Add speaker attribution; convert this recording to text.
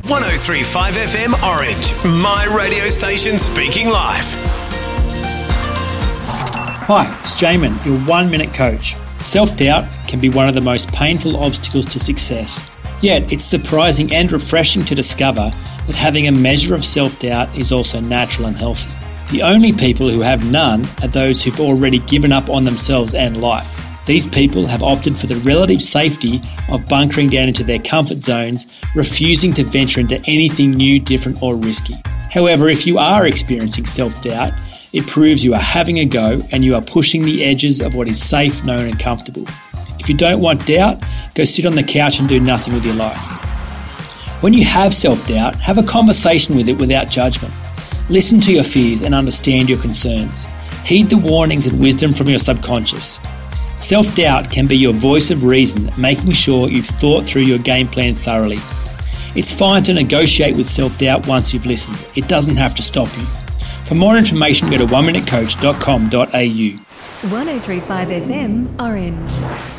Speaker 1: 103.5 FM Orange, my radio station speaking live.
Speaker 2: Hi, it's Jamin, your 1 minute coach. Self-doubt can be one of the most painful obstacles to success. Yet, it's surprising and refreshing to discover that having a measure of self-doubt is also natural and healthy. The only people who have none are those who've already given up on themselves and life. These people have opted for the relative safety of bunkering down into their comfort zones, refusing to venture into anything new, different or risky. However, if you are experiencing self-doubt, it proves you are having a go and you are pushing the edges of what is safe, known and comfortable. If you don't want doubt, go sit on the couch and do nothing with your life. When you have self-doubt, have a conversation with it without judgment. Listen to your fears and understand your concerns. Heed the warnings and wisdom from your subconscious. Self-doubt can be your voice of reason, making sure you've thought through your game plan thoroughly. It's fine to negotiate with self-doubt once you've listened. It doesn't have to stop you. For more information, go to oneminutecoach.com.au.
Speaker 3: 103.5 FM Orange.